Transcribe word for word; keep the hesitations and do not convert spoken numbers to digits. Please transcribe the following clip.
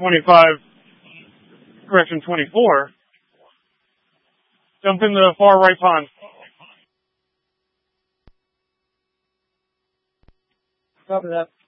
twenty-five, correction, twenty-four. Jump in the far right pond. Copy that.